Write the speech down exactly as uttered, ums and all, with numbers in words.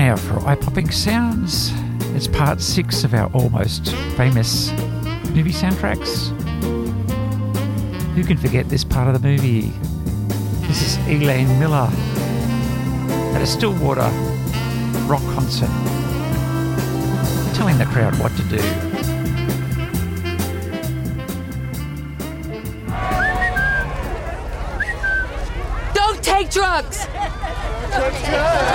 now for eye-popping sounds. It's part six of our almost famous movie soundtracks. Who can forget this part of the movie? This is Elaine Miller at a Stillwater rock concert, telling the crowd what to do. Don't take drugs! Take drugs!